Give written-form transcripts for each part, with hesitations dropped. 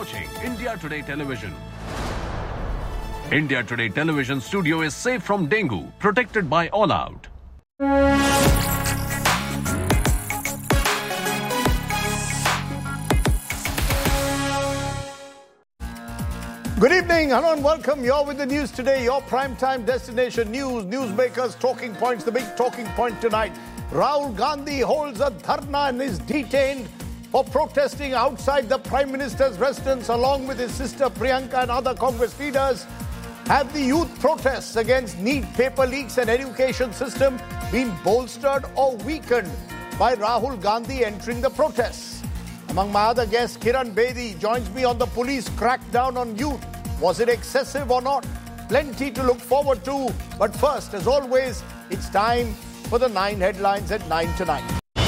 watching India Today Television. India Today Television studio is safe from dengue, protected by All Out. Good evening, hello and welcome. You're with the news today, your primetime destination news, newsmakers, talking points. The big talking point tonight. Rahul Gandhi holds a dharna and is detained for protesting outside the Prime Minister's residence along with his sister Priyanka and other Congress leaders. Have the youth protests against NEET paper leaks and education system been bolstered or weakened by Rahul Gandhi entering the protests? Among my other guests, Kiran Bedi joins me on the police crackdown on youth. Was it excessive or not? Plenty to look forward to. But first, as always, it's time for the 9 headlines at 9 tonight.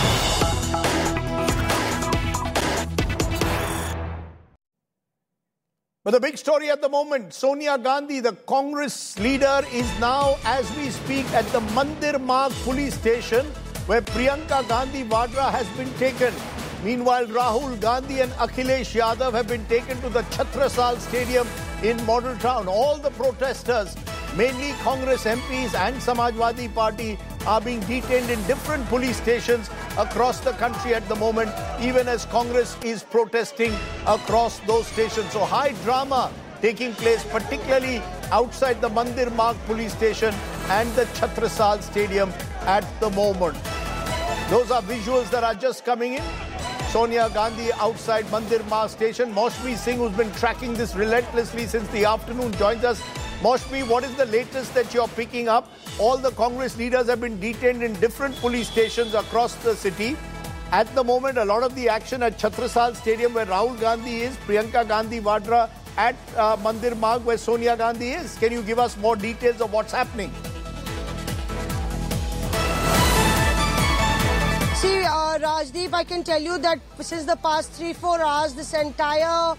But the big story at the moment, Sonia Gandhi, the Congress leader, is now, as we speak, at the Mandir Marg police station where Priyanka Gandhi Vadra has been taken. Meanwhile, Rahul Gandhi and Akhilesh Yadav have been taken to the Chhatrasal Stadium in Model Town. All the protesters, mainly Congress MPs and Samajwadi Party, are being detained in different police stations across the country at the moment, even as Congress is protesting across those stations. So high drama taking place, particularly outside the Mandir Marg police station and the Chhatrasal Stadium at the moment. Those are visuals that are just coming in. Sonia Gandhi outside Mandir Marg station. Maushmi Singh, who's been tracking this relentlessly since the afternoon, joins us. Maushmi, what is the latest that you're picking up? All the Congress leaders have been detained in different police stations across the city. At the moment, a lot of the action at Chhatrasal Stadium where Rahul Gandhi is, Priyanka Gandhi Vadra at Mandir Marg where Sonia Gandhi is. Can you give us more details of what's happening? See, Rajdeep, I can tell you that since the past 3-4 hours, this entire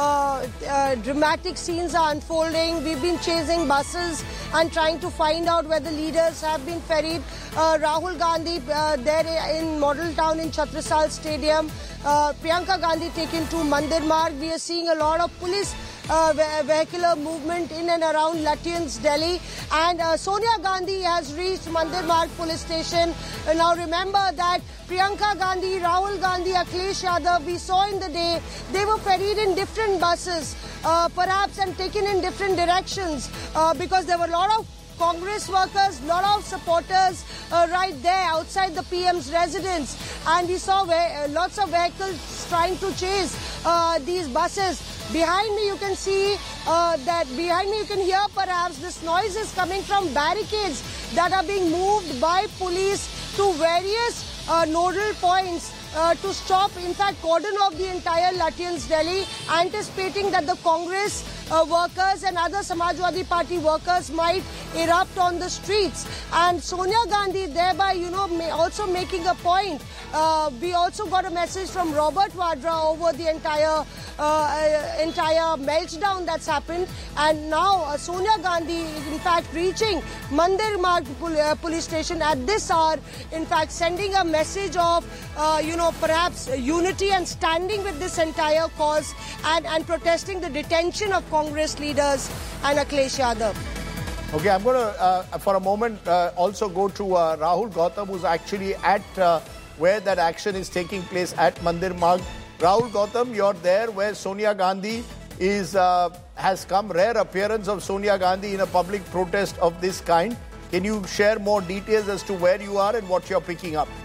dramatic scenes are unfolding. We've been chasing buses and trying to find out where the leaders have been ferried. Rahul Gandhi there in Model Town in Chhatrasal Stadium. Priyanka Gandhi taken to Mandir Marg. We are seeing a lot of police vehicular movement in and around Lutyens, Delhi. And Sonia Gandhi has reached Mandir Marg police station. Now remember that Priyanka Gandhi, Rahul Gandhi, Akhilesh Yadav, we saw in the day, they were ferried in different buses, perhaps, and taken in different directions because there were a lot of Congress workers, lot of supporters right there outside the PM's residence. And we saw lots of vehicles trying to chase these buses. Behind me you can see behind me you can hear perhaps this noise is coming from barricades that are being moved by police to various nodal points to stop, in fact, cordon off the entire Lutyens, Delhi, anticipating that the Congress workers and other Samajwadi Party workers might erupt on the streets. And Sonia Gandhi thereby, also making a point. We also got a message from Robert Vadra over the entire meltdown that's happened. And now Sonia Gandhi, in fact, reaching Mandir Marg police station at this hour, in fact, sending a message of, perhaps unity and standing with this entire cause and protesting the detention of Congress leaders and Akhilesh Yadav. Okay, I'm going to, for a moment, also go to Rahul Gautam, who's actually at where that action is taking place at Mandir Marg. Rahul Gautam, you're there where Sonia Gandhi has come. Rare appearance of Sonia Gandhi in a public protest of this kind. Can you share more details as to where you are and what you're picking up?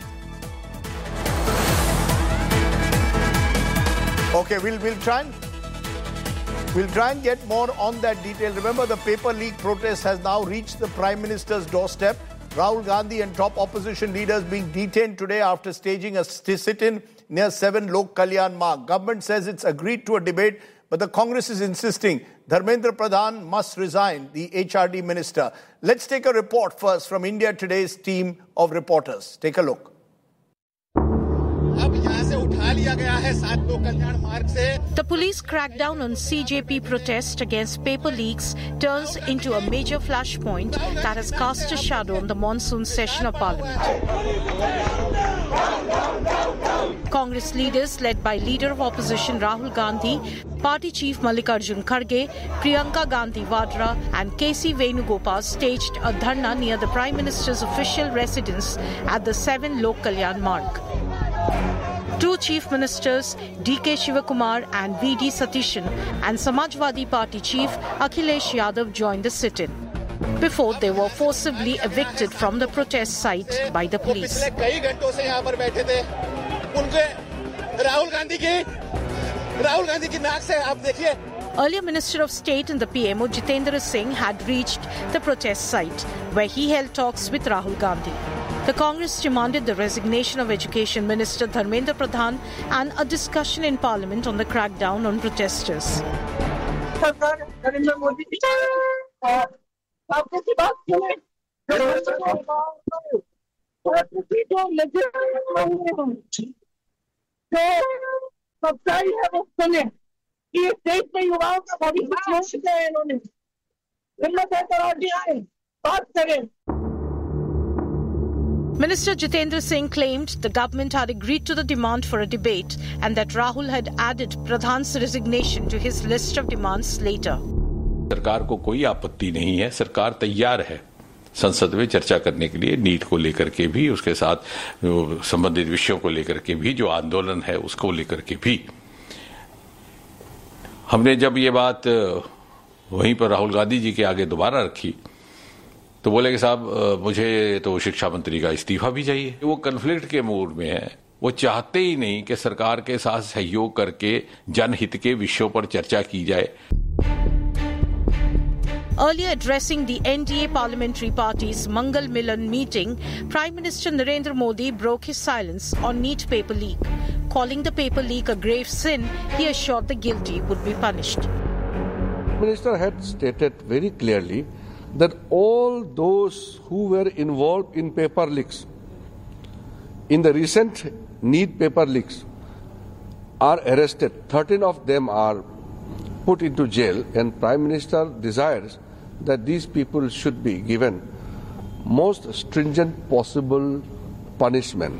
Okay, we'll try and get more on that detail. Remember, the paper leak protest has now reached the Prime Minister's doorstep. Rahul Gandhi and top opposition leaders being detained today after staging a sit-in near 7 Lok Kalyan Marg. Government says it's agreed to a debate, but the Congress is insisting Dharmendra Pradhan must resign, the HRD minister. Let's take a report first from India Today's team of reporters. Take a look. The police crackdown on CJP protest against paper leaks turns into a major flashpoint that has cast a shadow on the monsoon session of Parliament. Congress leaders led by Leader of Opposition Rahul Gandhi, Party Chief Mallikarjun Kharge, Priyanka Gandhi Vadra and KC Venugopal staged a dharna near the Prime Minister's official residence at the 7 Lok Kalyan Marg. Two Chief Ministers, D.K. Shivakumar and V.D. Satishan, and Samajwadi Party Chief Akhilesh Yadav joined the sit-in before they were forcibly evicted from the protest site by the police. Earlier Minister of State in the PMO Jitendra Singh had reached the protest site where he held talks with Rahul Gandhi. The Congress demanded the resignation of Education Minister Dharmendra Pradhan and a discussion in Parliament on the crackdown on protesters. Minister Jitendra Singh claimed the government had agreed to the demand for a debate and that Rahul had added Pradhan's resignation to his list of demands later. सरकार को कोई आपत्ति नहीं है, सरकार तैयार है संसद में चर्चा करने के लिए, नीट को लेकर के भी, उसके साथ संबंधित विषयों को लेकर के भी, जो आंदोलन है उसको लेकर के भी। हमने जब ये बात वहीं पर राहुल गांधी जी के आगे दोबारा रखी तो बोले कि साहब मुझे तो शिक्षा मंत्री का इस्तीफा भी चाहिए। वो कन्फ्लिक्ट के मूड में है, वो चाहते ही नहीं कि सरकार के साथ सहयोग करके जनहित के विषयों पर चर्चा की जाए। Earlier addressing the NDA parliamentary party's Mangal Milan meeting, Prime Minister Narendra Modi broke his silence on NEET paper leak. Calling the paper leak a grave sin, he assured the guilty would be punished. The Minister had stated very clearly that all those who were involved in paper leaks, in the recent NEET paper leaks, are arrested. 13 of them are put into jail, and Prime Minister desires that these people should be given most stringent possible punishment.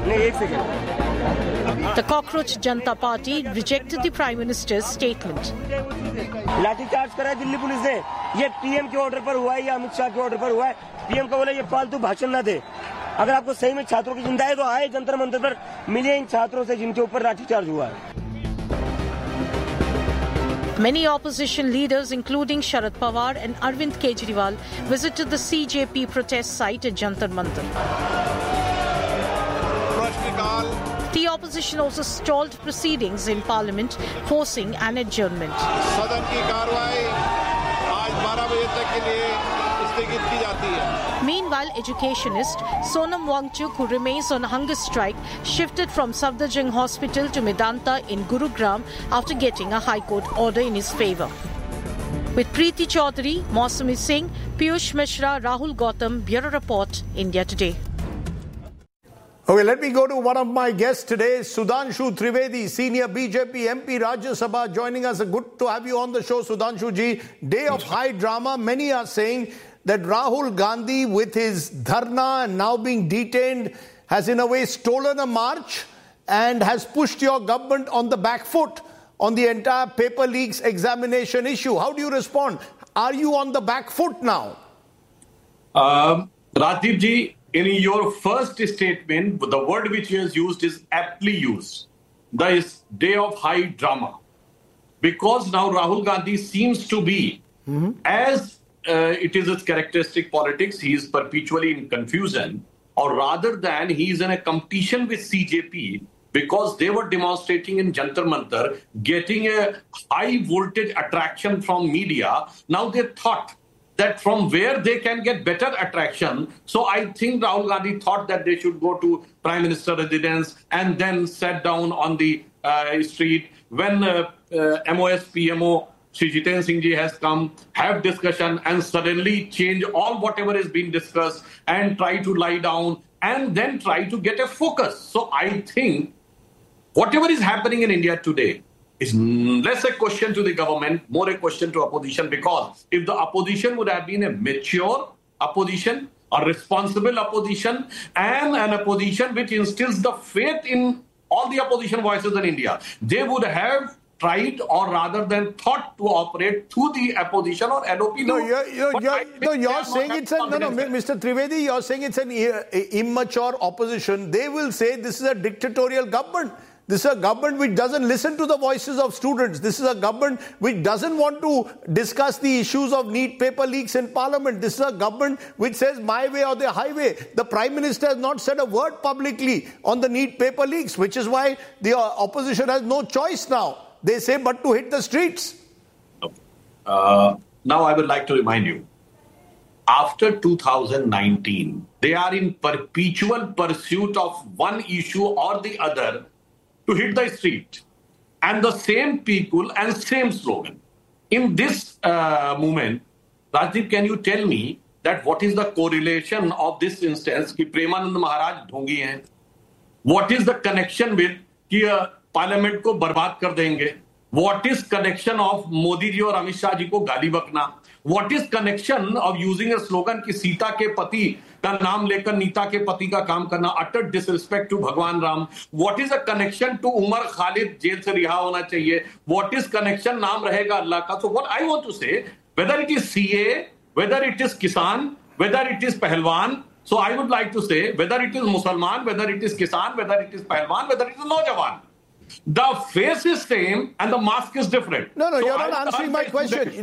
The Cockroach Janata Party rejected the Prime Minister's statement. Lathi charge करा Delhi police ने, ये PM के order पर हुआ है या अमित शाह के order पर हुआ है। पीएम को बोले ये फालतू भाषण ना दे, अगर आपको सही में छात्रों की चिंता है तो आए जंतर मंतर पर, मिले इन छात्रों से जिनके ऊपर लाठीचार्ज हुआ है। Many opposition leaders, including Sharad Pawar and Arvind Kejriwal, visited the CJP protest site at Jantar Mantar. The opposition also stalled proceedings in Parliament, forcing an adjournment. Meanwhile, educationist Sonam Wangchuk, who remains on hunger strike, shifted from Safdarjung Hospital to Medanta in Gurugram after getting a High Court order in his favour. With Preeti Chaudhary, Mausami Singh, Piyush Mishra, Rahul Gautam, Bureau Report, India Today. Okay, let me go to one of my guests today, Sudhanshu Trivedi, Senior BJP MP, Rajya Sabha, joining us. Good to have you on the show, Sudhanshu ji. Day of high drama. Many are saying that Rahul Gandhi, with his dharna and now being detained, has in a way stolen a march and has pushed your government on the back foot on the entire paper leaks examination issue. How do you respond? Are you on the back foot now? Rajiv ji, in your first statement, the word which you have used is aptly used. That is day of high drama. Because now Rahul Gandhi seems to be, as it is his characteristic politics, he is perpetually in confusion, or rather than he is in a competition with CJP because they were demonstrating in Jantar Mantar, getting a high voltage attraction from media. Now they thought that from where they can get better attraction. So I think Rahul Gandhi thought that they should go to Prime Minister residence and then sat down on the street. When MOS PMO Shri Jitendra Singh ji has come, have discussion and suddenly change all whatever is being discussed and try to lie down and then try to get a focus. So I think whatever is happening in India today is less a question to the government, more a question to opposition, because if the opposition would have been a mature opposition, a responsible opposition, and an opposition which instills the faith in all the opposition voices in India, they would have tried or rather than thought to operate through the opposition or LOP. You're saying it's Mr. Trivedi, you're saying it's an immature opposition. They will say this is a dictatorial government. This is a government which doesn't listen to the voices of students. This is a government which doesn't want to discuss the issues of NEET paper leaks in Parliament. This is a government which says my way or the highway. The Prime Minister has not said a word publicly on the NEET paper leaks, which is why the opposition has no choice now. They say but to hit the streets. Now I would like to remind you, after 2019, they are in perpetual pursuit of one issue or the other to hit the street. And the same people and same slogan. In this movement, Rajdeep, can you tell me that what is the correlation of this instance कि Premanand Maharaj ढोंगी हैं? What is the connection with कि Parliament को बर्बाद कर देंगे? What is connection of Modi ji और अमित शाह जी को गाली बकना? What is connection of using a slogan कि सीता के पति का नाम लेकर नीता के पति का काम करना, utter disrespect to भगवान Ram? What is a connection to Umar Khalid jail से रिहा होना चाहिए? What is connection नाम रहेगा अल्लाह का? So what I want to say, whether it is CA, whether it is Kisan, whether it is Pahalwan, so I would like to say whether it is Musalman, whether it is Kisan, whether it is Pahalwan, whether it is Naujawan. The face is same and the mask is different. No, you're not answering my question.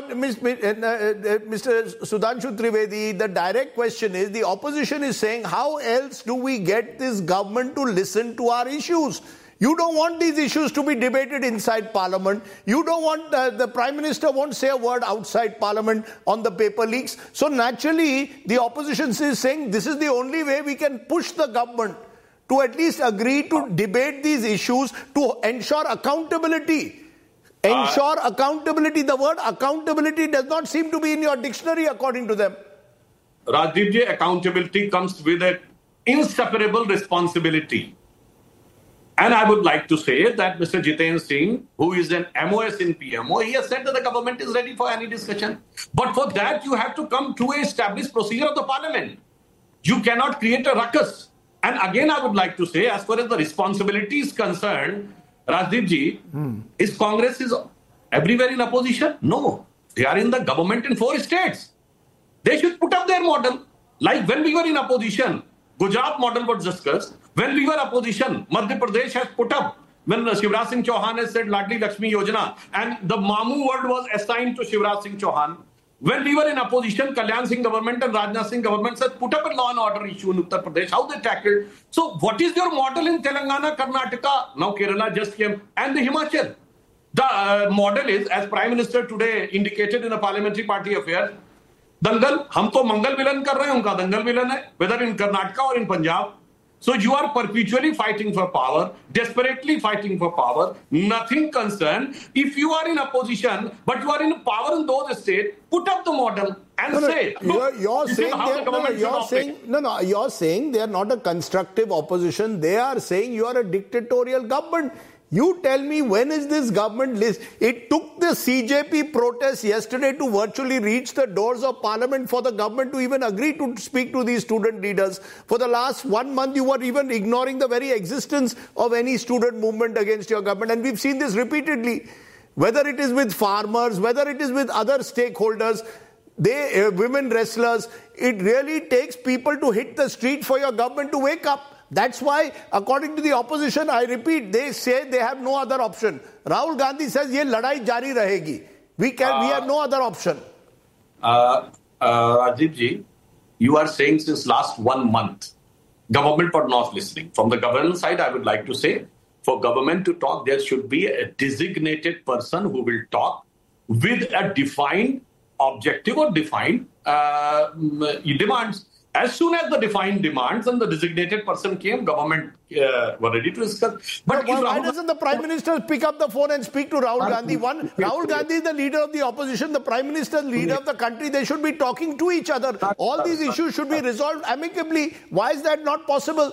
Mr. Sudhanshu Trivedi, the direct question is, the opposition is saying, how else do we get this government to listen to our issues? You don't want these issues to be debated inside Parliament. You don't want, the Prime Minister won't say a word outside Parliament on the paper leaks. So naturally, the opposition is saying, this is the only way we can push the government to at least agree to debate these issues to ensure accountability. Ensure accountability. The word accountability does not seem to be in your dictionary according to them. Rajdeep ji, accountability comes with an inseparable responsibility. And I would like to say that Mr. Jiten Singh, who is an MOS in PMO, he has said that the government is ready for any discussion. But for that, you have to come to an established procedure of the Parliament. You cannot create a ruckus. And again, I would like to say, as far as the responsibility is concerned, Rajdeep ji, is Congress is everywhere in opposition? No. They are in the government in 4 states. They should put up their model. Like when we were in opposition, Gujarat model was discussed. When we were opposition, Madhya Pradesh has put up, when Shivraj Singh Chauhan has said Ladli Lakshmi Yojana, and the Mamu word was assigned to Shivraj Singh Chauhan. When we were in opposition, Kalyan Singh government and Rajnath Singh government said put up a law and order issue in Uttar Pradesh. How they tackled? So what is your model in Telangana, Karnataka? Now Kerala just came, and the Himachal. The model is, as Prime Minister today indicated in the Parliamentary Party Affairs, Dangal, हम तो मंगल villain कर रहे हैं, उनका दंगल villain है, whether in Karnataka or in Punjab. So you are perpetually fighting for power, desperately fighting for power, nothing concerned. If you are in opposition, but you are in power in those states, put up the model and say. You're saying they are not a constructive opposition. They are saying you are a dictatorial government. You tell me, when is this government list? It took the CJP protest yesterday to virtually reach the doors of Parliament for the government to even agree to speak to these student leaders. For the last 1 month, you were even ignoring the very existence of any student movement against your government. And we've seen this repeatedly. Whether it is with farmers, whether it is with other stakeholders, women wrestlers, it really takes people to hit the street for your government to wake up. That's why, according to the opposition, I repeat, they say they have no other option. Rahul Gandhi says, "Ye ladai jari rahegi." We have no other option. Rajiv ji, you are saying since last 1 month, government are not listening. From the government side, I would like to say, for government to talk, there should be a designated person who will talk with a defined objective or defined demands. As soon as the defined demands and the designated person came, government were ready to discuss. But why doesn't the Prime Minister pick up the phone and speak to Rahul Gandhi? Rahul Gandhi is the leader of the opposition, the Prime Minister is the leader of the country. They should be talking to each other. All these issues should be resolved amicably. Why is that not possible?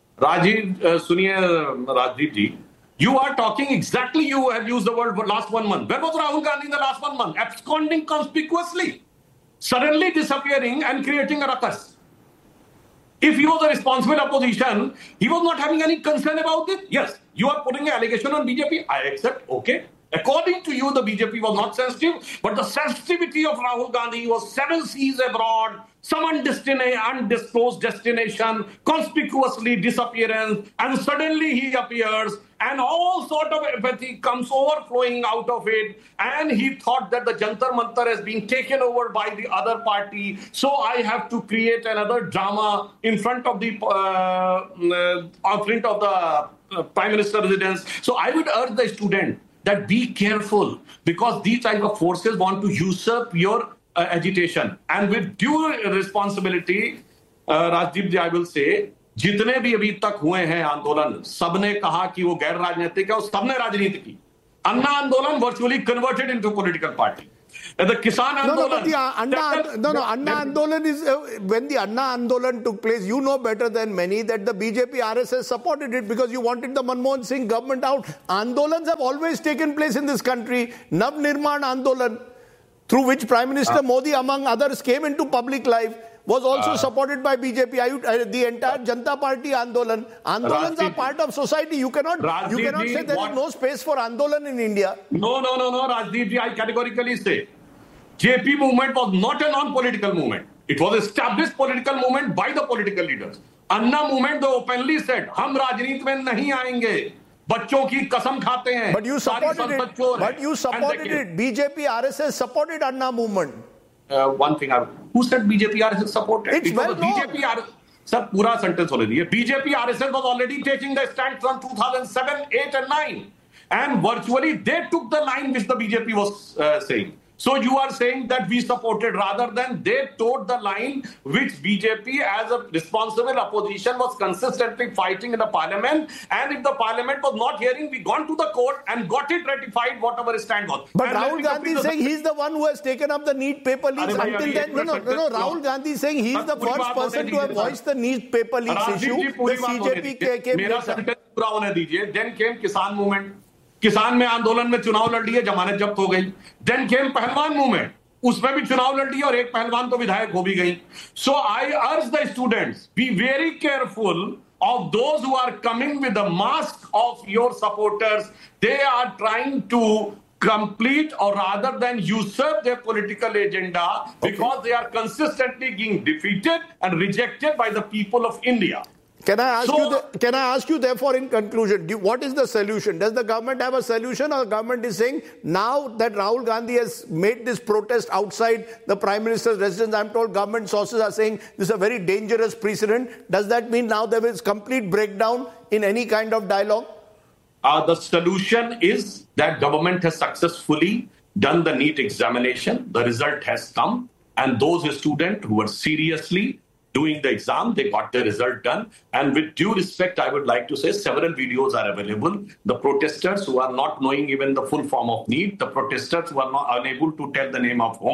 Rajiv ji, you are talking exactly, you have used the word for last 1 month. Where was Rahul Gandhi in the last 1 month? Absconding conspicuously. Suddenly disappearing and creating a ruckus. If he was a responsible opposition, he was not having any concern about it. Yes, you are putting an allegation on BJP. I accept. Okay. According to you, the BJP was not sensitive, but the sensitivity of Rahul Gandhi was 7 seas abroad, some undisclosed destination, conspicuously disappearance, and suddenly he appears, and all sort of apathy comes overflowing out of it, and he thought that the Jantar Mantar has been taken over by the other party, so I have to create another drama in front of the Prime Minister residence. So I would urge the student that be careful, because these type of forces want to usurp your agitation. And with due responsibility, Rajdeep ji, I will say, जितने भी अभी तक हुए हैं आंदोलन, सबने कहा कि वो गैर राजनीतिक है और सबने राजनीति की. अन्ना आंदोलन virtually converted into political party. The Kisan Andolan. Anna Andolan is when the Anna Andolan took place. You know better than many that the BJP RSS supported it because you wanted the Manmohan Singh government out. Andolans have always taken place in this country. Nav Nirman Andolan, through which Prime Minister Modi, among others, came into public life, was also supported by BJP. The entire Janata Party Andolan. Andolans are part of society. You cannot say there is no space for Andolan in India. No, Rajdeep ji, I categorically say, JP movement was not a non-political movement. It was established political movement by the political leaders. Anna movement, they openly said, हम राजनीति में नहीं आएंगे. बच्चों की कसम खाते हैं. But you supported it. BJP RSS supported Anna movement. One thing, who said BJP RSS supported? It's well known. BJP RSS. Sir, पूरा sentence होने दीजिए. BJP RSS was already taking the stand from 2007, 8 and 9. And virtually they took the line which the BJP was saying. So you are saying that we supported rather than they towed the line which BJP as a responsible opposition was consistently fighting in the parliament. And if the parliament was not hearing, we gone to the court and got it ratified whatever his stand was. But Rahul Gandhi is saying he's the one who has taken up the NEET paper leaks. Until then, no. Rahul Gandhi is saying he's the first person to have voiced the NEET paper leaks issue. The CJP came later. Then came Kisan movement. किसान में आंदोलन में चुनाव लड़ लिए, जमानत जब्त हो गई. देन केम पहलवान मूवमेंट, उसमें भी चुनाव लड़ लिए और एक पहलवान तो विधायक हो भी गई. सो आई अर्ज the students, be very careful of those who are coming with the mask of your supporters. They are trying to complete or rather than usurp their political agenda because they are consistently being defeated and rejected by the people of India. Can I ask you therefore in conclusion, what is the solution? Does the government have a solution, or the government is saying now that Rahul Gandhi has made this protest outside the Prime Minister's residence, I'm told government sources are saying this is a very dangerous precedent. Does that mean now there is complete breakdown in any kind of dialogue? The solution is that government has successfully done the NEET examination. The result has come, and those students who were seriously doing the exam, they got the result done. And with due respect, I would like to say several videos are available. The protesters who are not knowing even the full form of NEET, the protesters who are not unable to tell the name of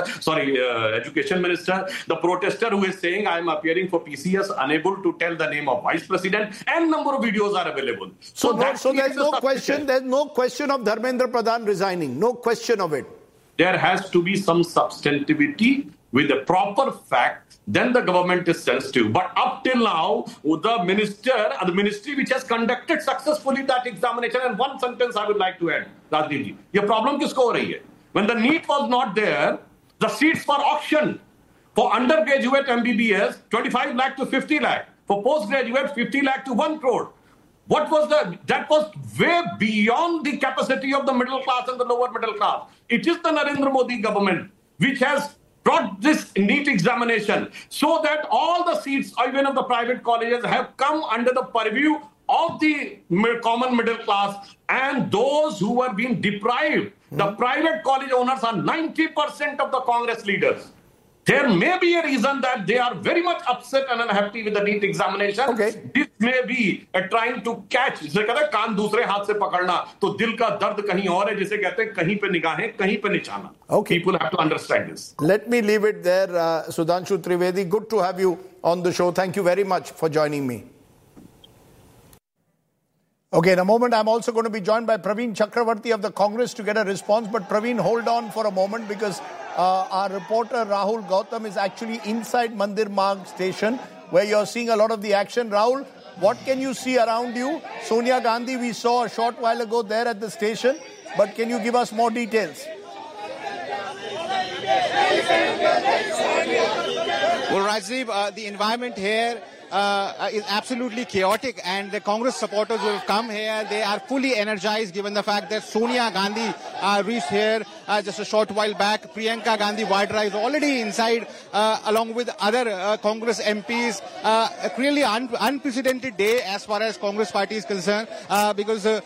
Education Minister, the protester who is saying I am appearing for PCS, unable to tell the name of Vice President, and number of videos are available. So there's no question of Dharmendra Pradhan resigning, no question of it. There has to be some substantivity with a proper fact. Then the government is sensitive. But up till now, the ministry which has conducted successfully that examination, and one sentence I would like to add, Rajdeep ji, your problem kisko ho rahi hai? When the NEET was not there, the seats were auctioned. For undergraduate MBBS, 25 lakh to 50 lakh. For postgraduate, 50 lakh to 1 crore. That was way beyond the capacity of the middle class and the lower middle class. It is the Narendra Modi government which has brought this NEET examination so that all the seats, even of the private colleges, have come under the purview of the common middle class, and those who were being deprived. The private college owners are 90% of the Congress leaders. There may be a reason that they are very much upset and unhappy with the NEET examination. Okay. This may be trying to catch. जिसे कहते हैं कान दूसरे हाथ से पकड़ना, तो दिल का दर्द कहीं और है, जिसे कहते हैं कहीं पे निगाहें, कहीं पे निशाना. Okay. People have to understand this. Let me leave it there. Sudhanshu Trivedi, good to have you on the show. Thank you very much for joining me. Okay, in a moment, I'm also going to be joined by Praveen Chakravarti of the Congress to get a response. But Praveen, hold on for a moment because our reporter Rahul Gautam is actually inside Mandir Marg station where you're seeing a lot of the action. Rahul, what can you see around you? Sonia Gandhi, we saw a short while ago there at the station, but can you give us more details? Well, Rajdeep, the environment here is absolutely chaotic, and the Congress supporters who have come here, they are fully energized given the fact that Sonia Gandhi reached here just a short while back. Priyanka Gandhi Vadra is already inside along with other Congress MPs. A really unprecedented day as far as Congress party is concerned because, 2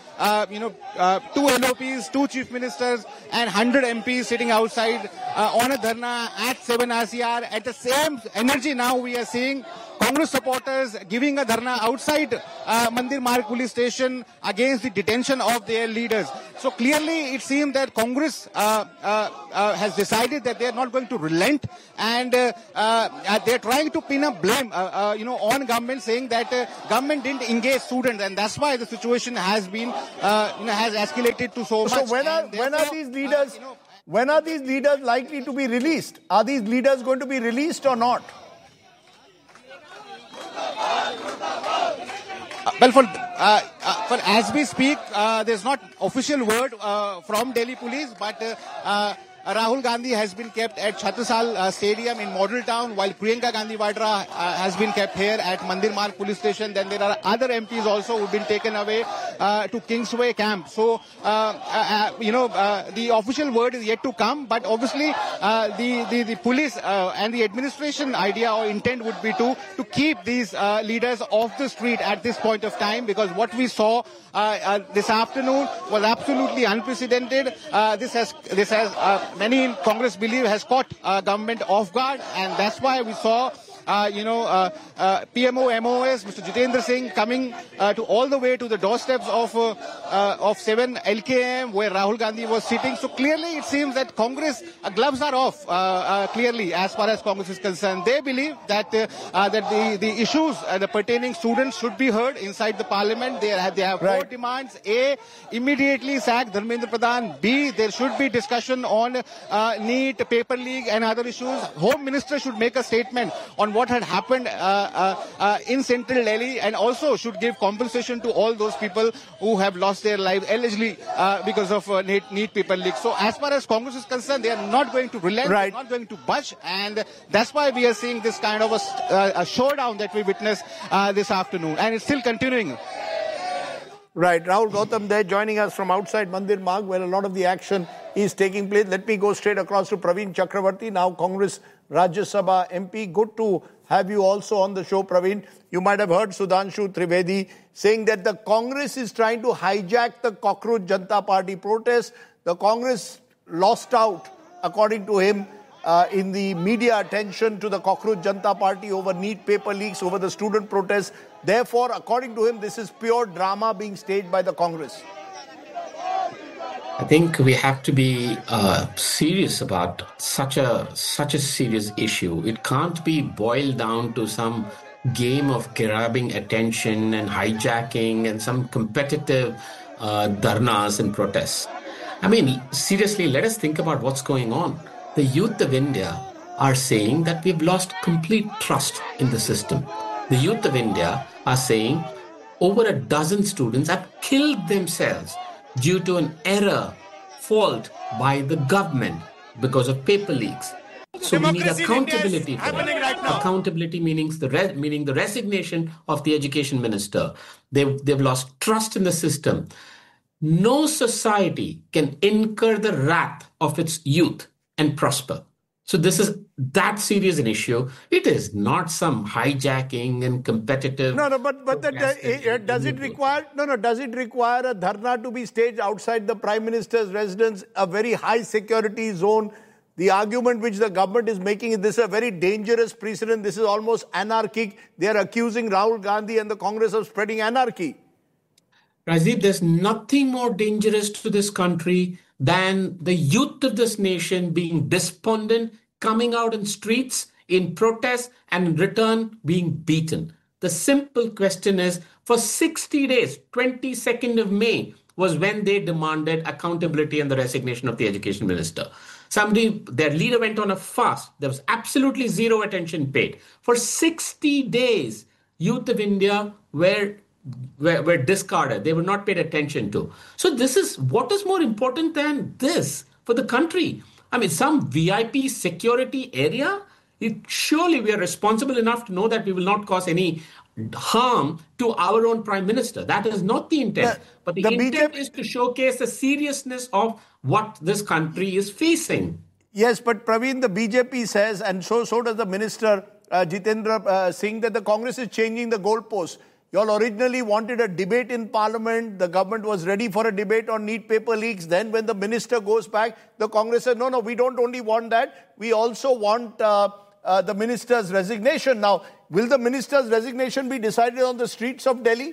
LOPs, 2 chief ministers and 100 MPs sitting outside on a dharna at 7 RCR. At the same energy now we are seeing Congress supporters giving a dharna outside Mandir Marg police station against the detention of their leaders. So clearly it seems that Congress has decided that they are not going to relent, and they are trying to pin a blame on government, saying that government didn't engage students, and that's why the situation has been has escalated to so much. So when are these leaders likely to be released? Are these leaders going to be released or not? Well, for as we speak, there's not official word from Delhi police, but Rahul Gandhi has been kept at Chhattisal Stadium in Model Town, while Priyanka Gandhi Vadra has been kept here at Mandir Marg police station. Then there are other MPs also who've been taken away to Kingsway camp. So, the official word is yet to come, but obviously the police and the administration idea or intent would be to keep these leaders off the street at this point of time, because what we saw this afternoon was absolutely unprecedented. This has many in Congress believe has caught government off guard, and that's why we saw PMO MOS, Mr. Jitendra Singh, coming to all the way to the doorsteps of 7 LKM where Rahul Gandhi was sitting. So clearly it seems that Congress gloves are off. Clearly, as far as Congress is concerned, they believe that the issues the pertaining students should be heard inside the Parliament. They have 4 demands: A, immediately sack Dharmendra Pradhan; B, there should be discussion on NEET, paper leak, and other issues. Home Minister should make a statement on what had happened in central Delhi, and also should give compensation to all those people who have lost their lives allegedly because of NEET paper leak. So as far as Congress is concerned, they are not going to relent, they are not going to budge, and that's why we are seeing this kind of a showdown that we witnessed this afternoon, and it's still continuing. Right, Rahul Gautam there joining us from outside Mandir Marg, where a lot of the action is taking place. Let me go straight across to Praveen Chakravarti, now Congress Rajya Sabha MP. Good to have you also on the show, Praveen. You might have heard Sudhanshu Trivedi saying that the Congress is trying to hijack the Cockroach Janata Party protest. The Congress lost out, according to him, in the media attention to the Cockroach Janata Party over NEET paper leaks, over the student protests. Therefore, according to him, this is pure drama being staged by the Congress. I think we have to be serious about such a serious issue. It can't be boiled down to some game of grabbing attention and hijacking and some competitive dharnas and protests. I mean, seriously, let us think about what's going on. The youth of India are saying that we've lost complete trust in the system. The youth of India are saying over a dozen students have killed themselves due to an error, fault by the government because of paper leaks. So we need accountability for it. Accountability meaning the resignation of the education minister. They've lost trust in the system. No society can incur the wrath of its youth and prosper. So this is that serious an issue. It is not some hijacking and competitive. Does it require a dharna to be staged outside the Prime Minister's residence, a very high security zone? The argument which the government is making is this is a very dangerous precedent. This is almost anarchic. They are accusing Rahul Gandhi and the Congress of spreading anarchy. Rajiv, there's nothing more dangerous to this country than the youth of this nation being despondent, coming out in streets in protest, and in return being beaten. The simple question is, for 60 days, 22nd of May was when they demanded accountability and the resignation of the education minister. Their leader went on a fast. There was absolutely zero attention paid. For 60 days, youth of India were discarded. They were not paid attention to. So what is more important than this for the country? I mean, some VIP security area? Surely we are responsible enough to know that we will not cause any harm to our own Prime Minister. That is not the intent. But the intent is to showcase the seriousness of what this country is facing. Yes, but Praveen, the BJP says, and so does the Minister Jitendra Singh, that the Congress is changing the goalposts. You all originally wanted a debate in Parliament. The government was ready for a debate on NEET paper leaks. Then when the minister goes back, the Congress said, no, we don't only want that. We also want the minister's resignation. Now, will the minister's resignation be decided on the streets of Delhi?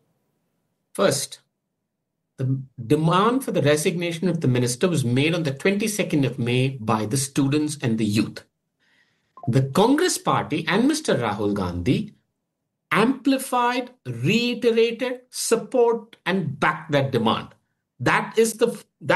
First, the demand for the resignation of the minister was made on the 22nd of May by the students and the youth. The Congress party and Mr. Rahul Gandhi amplified, reiterated, support and backed that demand. That is the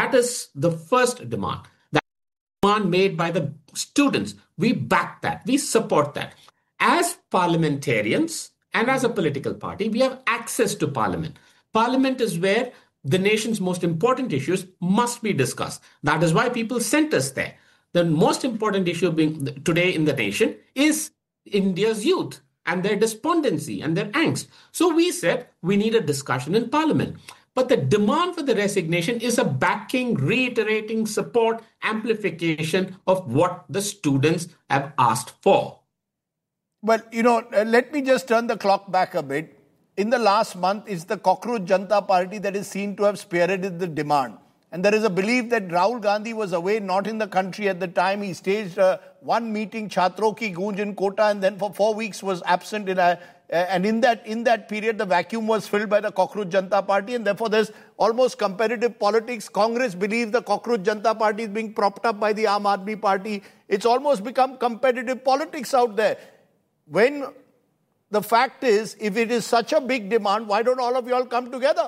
first demand. That demand made by the students. We back that. We support that. As parliamentarians and as a political party, we have access to Parliament. Parliament is where the nation's most important issues must be discussed. That is why people sent us there. The most important issue being today in the nation is India's youth and their despondency and their angst. So we said we need a discussion in Parliament. But the demand for the resignation is a backing, reiterating, support, amplification of what the students have asked for. But, let me just turn the clock back a bit. In the last month, it's the Cockroach Janata Party that is seen to have spearheaded the demand. And there is a belief that Rahul Gandhi was away, not in the country at the time. He staged one meeting, Chhatron Ki Goonj in Kota, and then for 4 weeks was absent. And in that period, the vacuum was filled by the Cockroach Janata Party, and therefore there's almost competitive politics. Congress believes the Cockroach Janata Party is being propped up by the Aam Aadmi Party. It's almost become competitive politics out there. When the fact is, if it is such a big demand, why don't all of you all come together?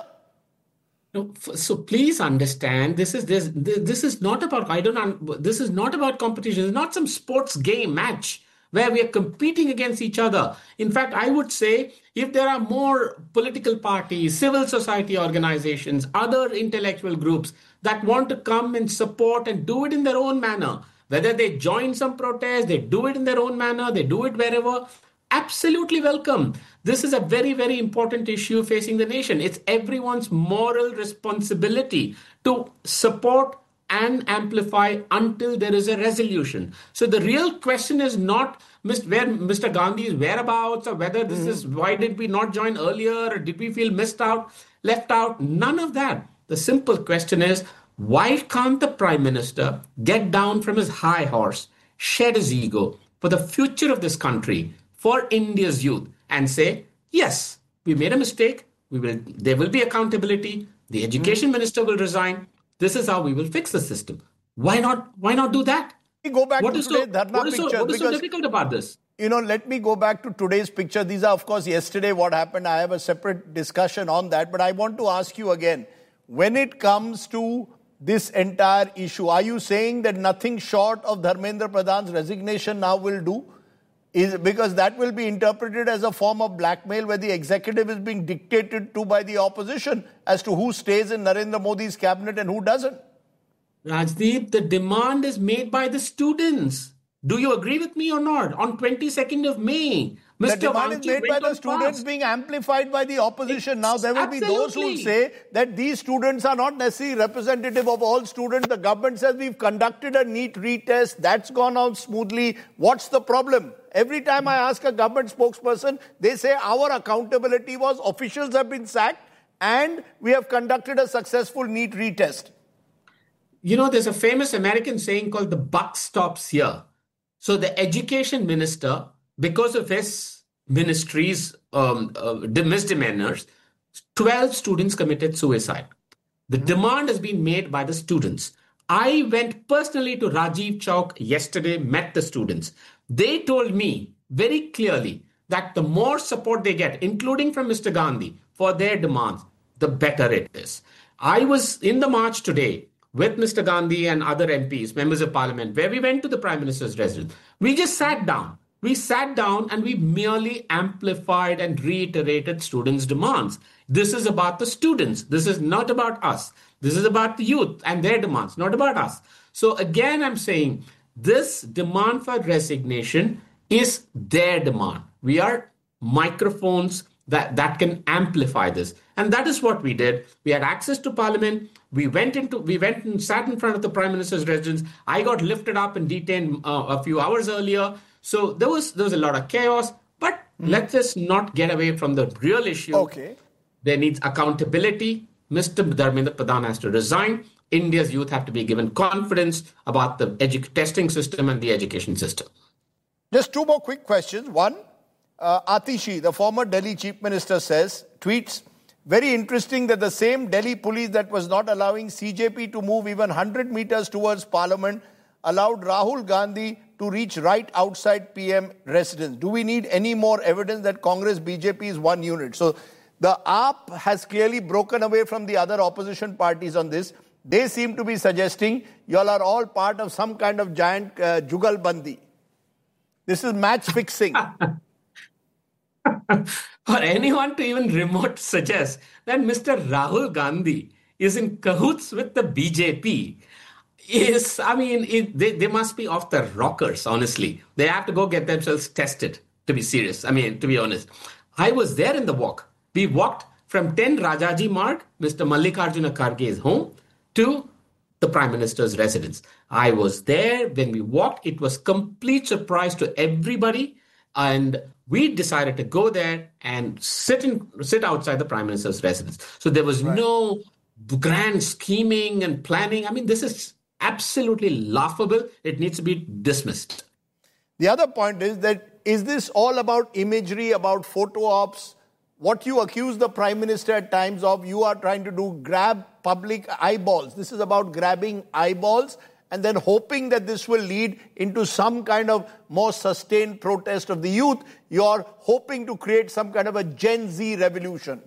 No, so please understand, this is not about this is not about competition. It's not some sports game match where we are competing against each other. In fact, I would say if there are more political parties, civil society organizations, other intellectual groups that want to come and support and do it in their own manner, whether they join some protest, they do it in their own manner, they do it wherever, absolutely welcome. This is a very, very important issue facing the nation. It's everyone's moral responsibility to support and amplify until there is a resolution. So the real question is not where Mr. Gandhi's whereabouts or whether this is why did we not join earlier or did we feel missed out, left out? None of that. The simple question is, why can't the Prime Minister get down from his high horse, shed his ego for the future of this country, for India's youth, and say, yes, we made a mistake. There will be accountability. The education minister will resign. This is how we will fix the system. Why not do that? Let me go back to today's Dharna picture. What is so difficult about this? Let me go back to today's picture. These are, of course, yesterday what happened. I have a separate discussion on that. But I want to ask you again, when it comes to this entire issue, are you saying that nothing short of Dharmendra Pradhan's resignation now will do? Because that will be interpreted as a form of blackmail where the executive is being dictated to by the opposition as to who stays in Narendra Modi's cabinet and who doesn't. Rajdeep, the demand is made by the students. Do you agree with me or not? On 22nd of May, Mr. The demand is made by the students being amplified by the opposition. Now, there will be those who will say that these students are not necessarily representative of all students. The government says we've conducted a NEET retest. That's gone out smoothly. What's the problem? Every time I ask a government spokesperson, they say our accountability was officials have been sacked and we have conducted a successful NEET retest. There's a famous American saying called the buck stops here. So the education minister, because of his ministry's misdemeanors, 12 students committed suicide. The demand has been made by the students. I went personally to Rajiv Chowk yesterday, met the students. They told me very clearly that the more support they get, including from Mr. Gandhi, for their demands, the better it is. I was in the march today. with Mr. Gandhi and other MPs, members of parliament, where we went to the Prime Minister's residence. We just sat down. We sat down and we merely amplified and reiterated students' demands. This is about the students. This is not about us. This is about the youth and their demands, not about us. So again, I'm saying this demand for resignation is their demand. We are microphones that can amplify this. And that is what we did. We had access to parliament. We went and sat in front of the Prime Minister's residence. I got lifted up and detained a few hours earlier. So there was a lot of chaos. But let's just not get away from the real issue. Okay. There needs accountability. Mr. Dharmendra Pradhan has to resign. India's youth have to be given confidence about the testing system and the education system. Just two more quick questions. One, Atishi, the former Delhi Chief Minister, tweets, very interesting that the same Delhi police that was not allowing CJP to move even 100 meters towards Parliament allowed Rahul Gandhi to reach right outside PM residence. Do we need any more evidence that Congress BJP is one unit? So the AAP has clearly broken away from the other opposition parties on this. They seem to be suggesting you all are all part of some kind of giant jugalbandi. This is match fixing. For anyone to even remote suggest that Mr. Rahul Gandhi is in cahoots with the BJP they must be off the rockers, honestly. They have to go get themselves tested, to be serious. To be honest. I was there in the walk. We walked from 10 Rajaji Marg, Mr. Mallikarjuna Kharge's home, to the Prime Minister's residence. I was there when we walked. It was complete surprise to everybody. And we decided to go there and sit outside the Prime Minister's residence. So there was no grand scheming and planning. This is absolutely laughable. It needs to be dismissed. The other point is that, is this all about imagery, about photo ops? What you accuse the Prime Minister at times of, you are trying to do, grab public eyeballs. This is about grabbing eyeballs and then hoping that this will lead into some kind of more sustained protest of the youth. You're hoping to create some kind of a Gen Z revolution.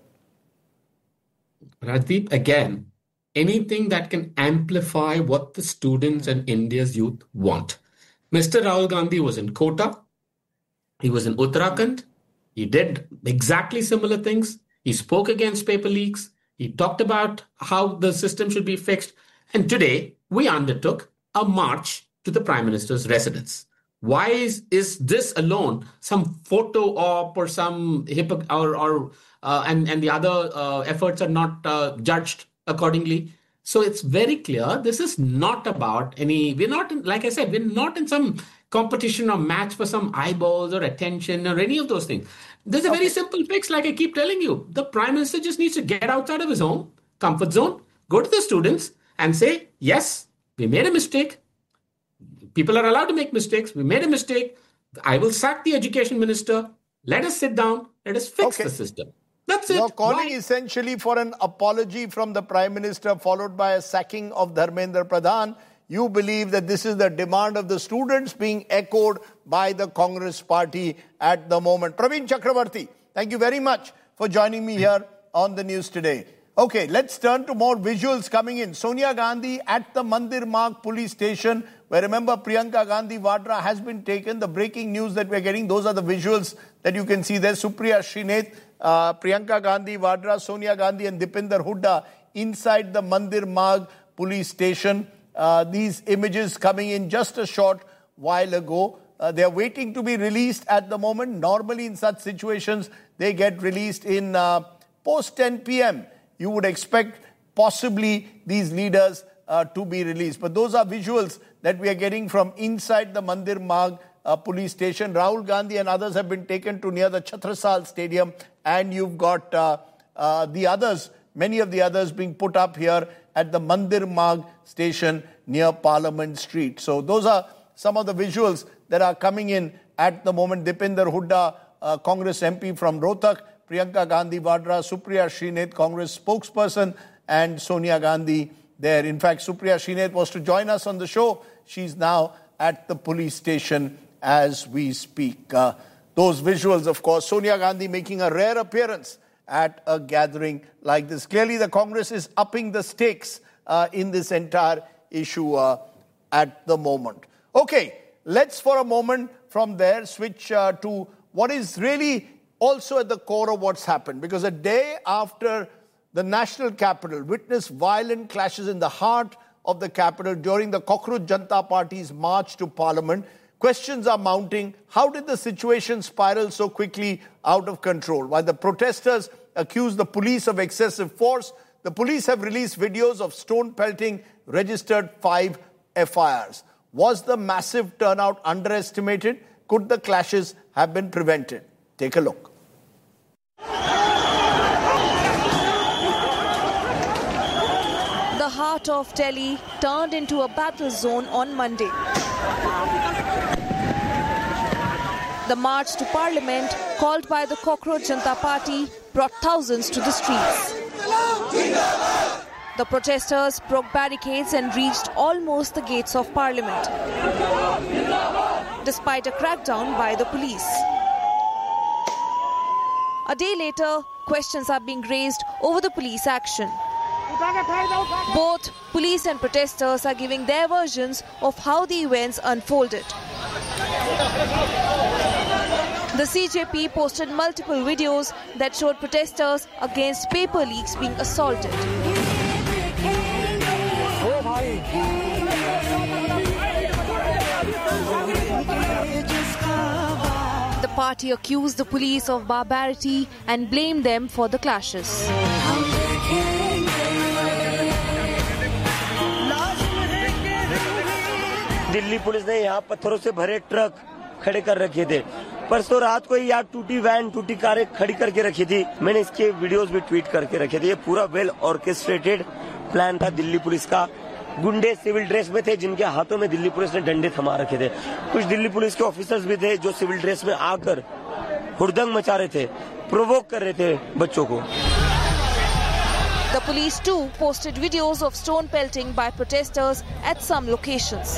Rajdeep, again, anything that can amplify what the students and India's youth want. Mr. Rahul Gandhi was in Kota. He was in Uttarakhand. He did exactly similar things. He spoke against paper leaks. He talked about how the system should be fixed. And today, we undertook a march to the Prime Minister's residence. Why is this alone some photo op or some and the other efforts are not judged accordingly? So it's very clear this is not about we're not in some competition or match for some eyeballs or attention or any of those things. There's a very simple fix, like I keep telling you. The Prime Minister just needs to get outside of his own comfort zone, go to the students and say, yes, we made a mistake. People are allowed to make mistakes. We made a mistake. I will sack the education minister. Let us sit down. Let us fix the system. That's it. You're calling essentially for an apology from the Prime Minister followed by a sacking of Dharmendra Pradhan. You believe that this is the demand of the students being echoed by the Congress party at the moment. Praveen Chakravarti, thank you very much for joining me here on the news today. Okay, let's turn to more visuals coming in. Sonia Gandhi at the Mandir Marg police station, where remember Priyanka Gandhi Vadra has been taken. The breaking news that we're getting, those are the visuals that you can see there. Supriya Srinath, Priyanka Gandhi Vadra, Sonia Gandhi and Dipinder Hooda inside the Mandir Marg police station. These images coming in just a short while ago. They are waiting to be released at the moment. Normally in such situations, they get released in post 10 p.m. You would expect possibly these leaders to be released. But those are visuals that we are getting from inside the Mandir Marg police station. Rahul Gandhi and others have been taken to near the Chhatrasal Stadium. And you've got the others, many of the others being put up here at the Mandir Marg station near Parliament Street. So those are some of the visuals that are coming in at the moment. Dipinder Hooda, Congress MP from Rohtak, Priyanka Gandhi Vadra, Supriya Srinath, Congress spokesperson, and Sonia Gandhi there. In fact, Supriya Srinath was to join us on the show. She's now at the police station as we speak. Those visuals, of course, Sonia Gandhi making a rare appearance at a gathering like this. Clearly, the Congress is upping the stakes in this entire issue at the moment. Okay, let's for a moment from there switch to what is really also at the core of what's happened. Because a day after the national capital witnessed violent clashes in the heart of the capital during the Cockroach Janata Party's march to Parliament, questions are mounting. How did the situation spiral so quickly out of control? While the protesters accuse the police of excessive force, the police have released videos of stone pelting, registered 5 FIRs. Was the massive turnout underestimated? Could the clashes have been prevented? Take a look. The heart of Delhi turned into a battle zone on Monday. The march to Parliament, called by the Cockroach Janata Party, brought thousands to the streets. The protesters broke barricades and reached almost the gates of Parliament, despite a crackdown by the police. A day later, questions are being raised over the police action. Both police and protesters are giving their versions of how the events unfolded. The CJP posted multiple videos that showed protesters against paper leaks being assaulted. The party accused the police of barbarity and blamed them for the clashes. Delhi police ने यहाँ पत्थरों से भरे truck खड़े कर रखे थे। परसों रात को यहाँ टूटी वैन, टूटी कारें खड़ी करके रखी थी। मैंने इसके वीडियोस भी ट्वीट करके रखे थे। ये पूरा वेल ऑर्केस्ट्रेटेड प्लान था दिल्ली पुलिस का। गुंडे सिविल ड्रेस में थे जिनके हाथों में दिल्ली पुलिस ने डंडे थमा रखे थे। कुछ दिल्ली पुलिस के ऑफिसर्स भी थे जो सिविल ड्रेस में आकर हुड़दंग मचा रहे थे, प्रोवोक कर रहे थे बच्चों को। The police too posted videos of stone pelting by protesters at some locations.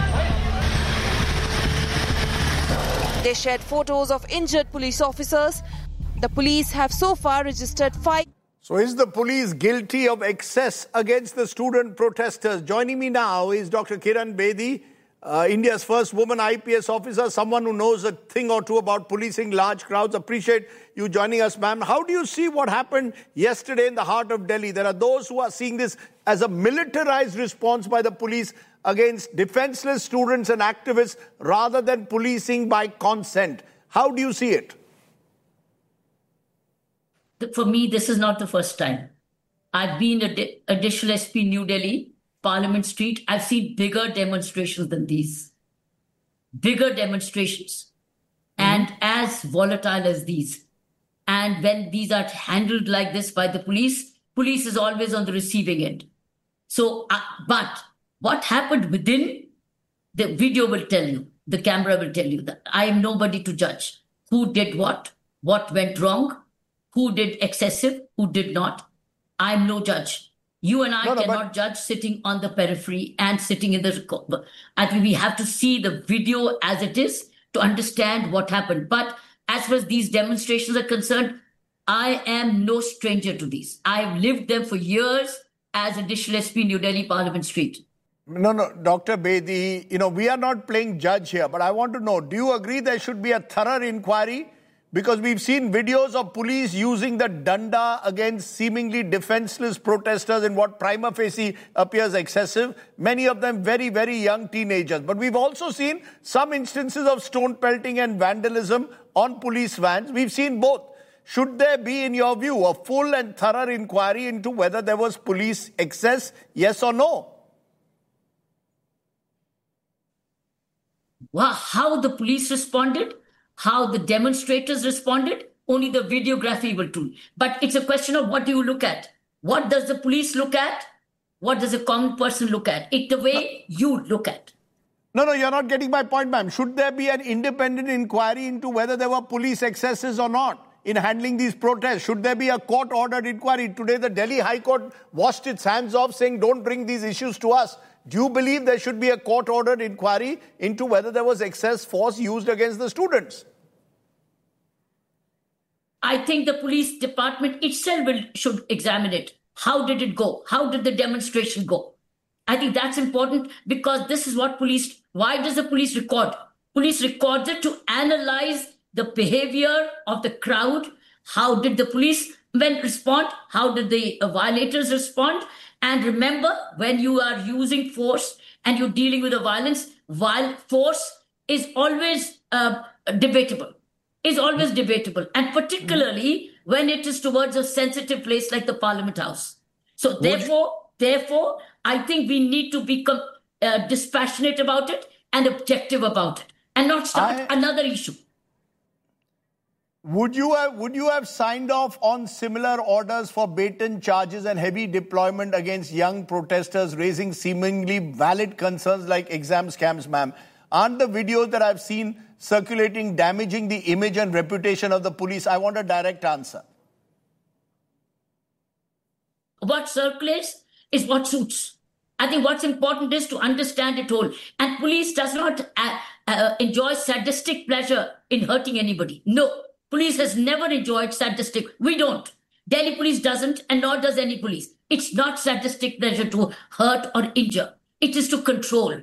They shared photos of injured police officers. The police have so far registered 5. So is the police guilty of excess against the student protesters? Joining me now is Dr. Kiran Bedi, India's first woman IPS officer, someone who knows a thing or two about policing large crowds. Appreciate you joining us, ma'am. How do you see what happened yesterday in the heart of Delhi? There are those who are seeing this as a militarized response by the police against defenseless students and activists rather than policing by consent. How do you see it? For me, this is not the first time. I've been additional SP New Delhi, Parliament Street. I've seen bigger demonstrations than these. Bigger demonstrations. And as volatile as these. And when these are handled like this by the police is always on the receiving end. So, but what happened within, the video will tell you, the camera will tell you that I am nobody to judge who did what went wrong, who did excessive, who did not. I'm no judge. You and I cannot judge sitting on the periphery and sitting in the... I think we have to see the video as it is to understand what happened. But as far as these demonstrations are concerned, I am no stranger to these. I've lived them for years as additional SP New Delhi, Parliament Street. No, Dr. Bedi, we are not playing judge here, but I want to know, do you agree there should be a thorough inquiry? Because we've seen videos of police using the danda against seemingly defenseless protesters in what prima facie appears excessive. Many of them very, very young teenagers. But we've also seen some instances of stone pelting and vandalism on police vans. We've seen both. Should there be, in your view, a full and thorough inquiry into whether there was police excess, yes or no? Well, how the police responded, how the demonstrators responded, only the videography will tell. But it's a question of what do you look at? What does the police look at? What does a common person look at? It's the way you look at. No, you're not getting my point, ma'am. Should there be an independent inquiry into whether there were police excesses or not in handling these protests? Should there be a court-ordered inquiry? Today, the Delhi High Court washed its hands off saying, don't bring these issues to us. Do you believe there should be a court-ordered inquiry into whether there was excess force used against the students? I think the police department itself should examine it. How did it go? How did the demonstration go? I think that's important because this is what why does the police record? Police records it to analyze the behavior of the crowd. How did the policemen respond? How did the violators respond? And remember, when you are using force and you're dealing with a violence, force is always debatable. And particularly when it is towards a sensitive place like the Parliament House. So therefore, I think we need to be dispassionate about it and objective about it, and not start another issue. Would you have signed off on similar orders for baton charges and heavy deployment against young protesters raising seemingly valid concerns like exam scams, ma'am? Aren't the videos that I've seen circulating damaging the image and reputation of the police? I want a direct answer. What circulates is what suits. I think what's important is to understand it all. And police does not enjoy sadistic pleasure in hurting anybody. No, police has never enjoyed sadistic. We don't. Delhi police doesn't, and nor does any police. It's not sadistic pleasure to hurt or injure. It is to control,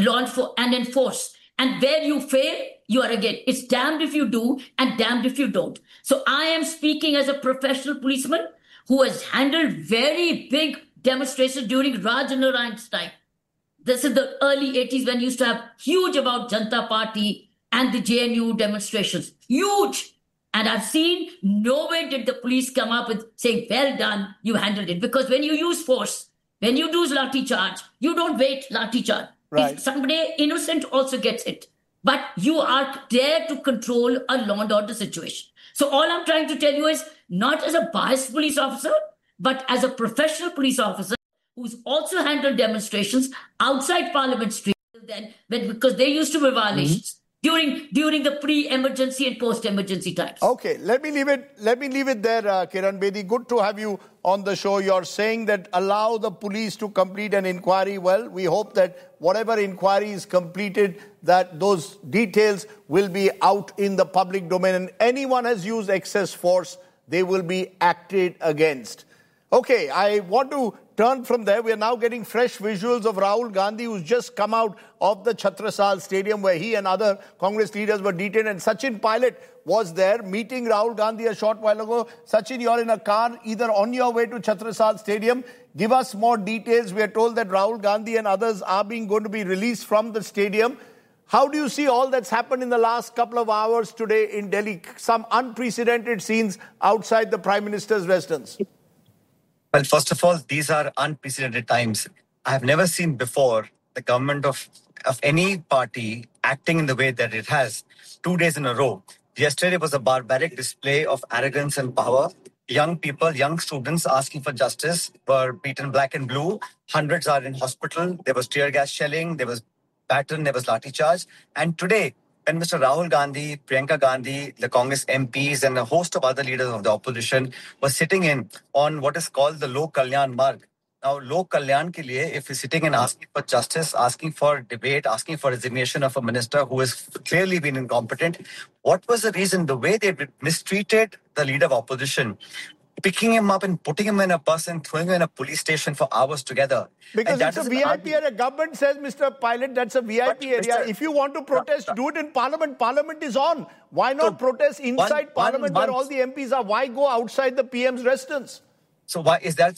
and enforce. And where you fail, you are again. It's damned if you do and damned if you don't. So I am speaking as a professional policeman who has handled very big demonstrations during Raj and Narayan's time. This is the early 80s when you used to have huge about Janata Party and the JNU demonstrations. Huge. And I've seen nowhere did the police come up with saying, well done, you handled it. Because when you use force, when you do lathi charge, you don't wait lathi charge. Right. If somebody innocent also gets hit. But you are there to control a law and order situation. So all I'm trying to tell you is, not as a biased police officer, but as a professional police officer who's also handled demonstrations outside Parliament Street because they used to be violations during the pre-emergency and post-emergency times. Okay, let me leave it there, Kiran Bedi. Good to have you on the show. You're saying that allow the police to complete an inquiry. Well, we hope that whatever inquiry is completed, that those details will be out in the public domain, and anyone has used excess force, they will be acted against. Okay, I want to turn from there. We are now getting fresh visuals of Rahul Gandhi, who's just come out of the Chhatrasal Stadium where he and other Congress leaders were detained. And Sachin Pilot was there meeting Rahul Gandhi a short while ago. Sachin, you're in a car either on your way to Chhatrasal Stadium. Give us more details. We are told that Rahul Gandhi and others are going to be released from the stadium. How do you see all that's happened in the last couple of hours today in Delhi? Some unprecedented scenes outside the Prime Minister's residence. Well, first of all, these are unprecedented times. I have never seen before the government of any party acting in the way that it has 2 days in a row. Yesterday was a barbaric display of arrogance and power. Young people, young students asking for justice were beaten black and blue. Hundreds are in hospital. There was tear gas shelling. There was baton. There was lathi charge. And today, when Mr. Rahul Gandhi, Priyanka Gandhi, the Congress MPs and a host of other leaders of the opposition were sitting in on what is called the Lok Kalyan Marg. Now, Lok Kalyan ke liye, if you're sitting and asking for justice, asking for debate, asking for resignation of a minister who has clearly been incompetent, what was the reason? The way they mistreated the leader of opposition, picking him up and putting him in a bus and throwing him in a police station for hours together. Because it's a VIP area. Government says, Mr. Pilot, that's a VIP area. If you want to protest, do it in Parliament. Parliament is on. Why not protest inside Parliament where all the MPs are? Why go outside the PM's residence? So why is that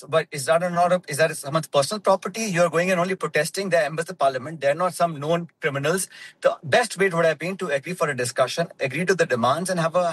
someone's personal property? You're going and only protesting. They're members of Parliament. They're not some known criminals. The best way would have been to agree for a discussion, agree to the demands, and have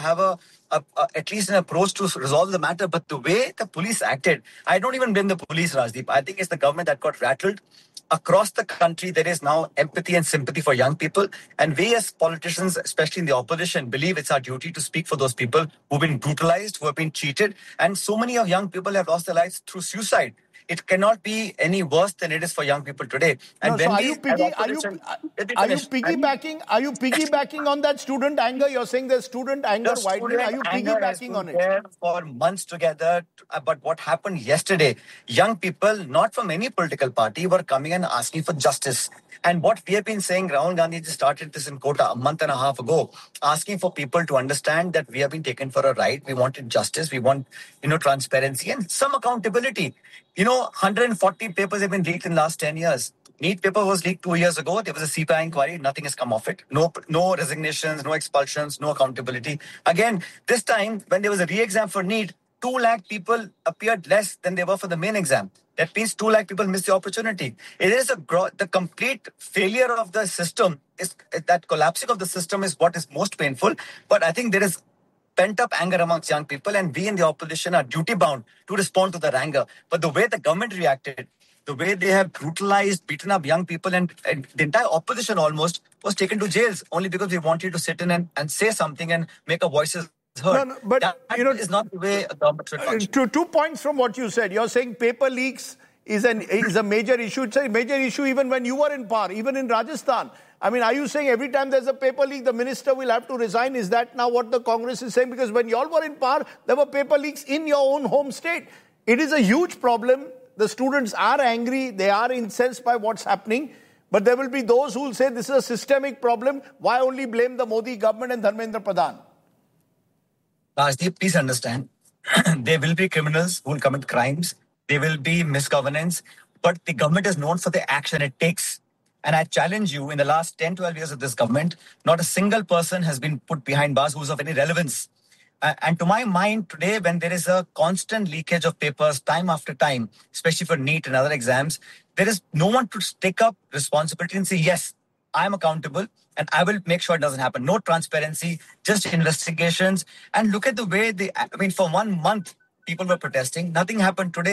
at least an approach to resolve the matter. But the way the police acted, I don't even blame the police, Rajdeep. I think it's the government that got rattled. Across the country, there is now empathy and sympathy for young people. And we as politicians, especially in the opposition, believe it's our duty to speak for those people who've been brutalized, who have been cheated. And so many of young people have lost their lives through suicide. It cannot be any worse than it is for young people today. And No, when so we are you piggybacking on that student anger? You're saying there's student anger widening. Are you piggybacking on it? There for months together. But what happened yesterday, young people, not from any political party, were coming and asking for justice. And what we have been saying, Rahul Gandhi just started this in Kota a month and a half ago, asking for people to understand that we have been taken for a ride. We wanted justice. We want, transparency and some accountability. 140 papers have been leaked in the last 10 years. NEET paper was leaked 2 years ago. There was a CPI inquiry. Nothing has come of it. No resignations, no expulsions, no accountability. Again, this time, when there was a re-exam for NEET, 2 lakh people appeared less than they were for the main exam. That means 2 lakh people missed the opportunity. It is the complete failure of the system. That collapsing of the system is what is most painful. But I think there is pent-up anger amongst young people, and we in the opposition are duty-bound to respond to that anger. But the way the government reacted, the way they have brutalized, beaten up young people, and the entire opposition almost was taken to jails only because we wanted to sit in and say something and make our voices heard. No, but that is not the way a government should function. 2 points from what you said. You're saying paper leaks is a major issue. It's a major issue even when you were in power, even in Rajasthan. I mean, are you saying every time there's a paper leak, the minister will have to resign? Is that now what the Congress is saying? Because when y'all were in power, there were paper leaks in your own home state. It is a huge problem. The students are angry. They are incensed by what's happening. But there will be those who will say this is a systemic problem. Why only blame the Modi government and Dharmendra Pradhan? Rajdeep, please understand, there will be criminals who will commit crimes. There will be misgovernance. But the government is known for the action it takes. And I challenge you, in the last 10, 12 years of this government, not a single person has been put behind bars who's of any relevance. And to my mind, today, when there is a constant leakage of papers time after time, especially for NEET and other exams, there is no one to take up responsibility and say, yes, I'm accountable and I will make sure it doesn't happen. No transparency, just investigations. And look at the way for 1 month, people were protesting. Nothing happened today.